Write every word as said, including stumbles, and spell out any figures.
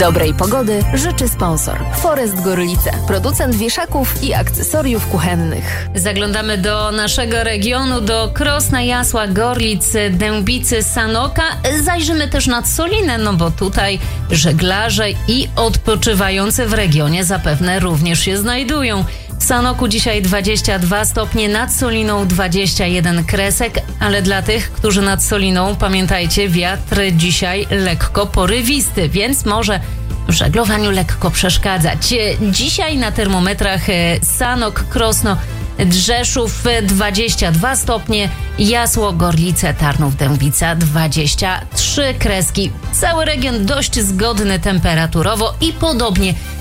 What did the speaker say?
Dobrej pogody życzy sponsor Forest Gorlice, producent wieszaków i akcesoriów kuchennych. Zaglądamy do naszego regionu, do Krosna, Jasła, Gorlic, Dębicy, Sanoka. Zajrzymy też nad Solinę, no bo tutaj żeglarze i odpoczywający w regionie zapewne również się znajdują. W Sanoku dzisiaj dwadzieścia dwa stopnie, nad Soliną dwadzieścia jeden kresek, ale dla tych, którzy nad Soliną, pamiętajcie, wiatr dzisiaj lekko porywisty, więc może w żeglowaniu lekko przeszkadzać. Dzisiaj na termometrach Sanok, Krosno, Drzeszów dwadzieścia dwa stopnie, Jasło, Gorlice, Tarnów, Dębica dwadzieścia trzy kreski. Cały region dość zgodny temperaturowo i podobnie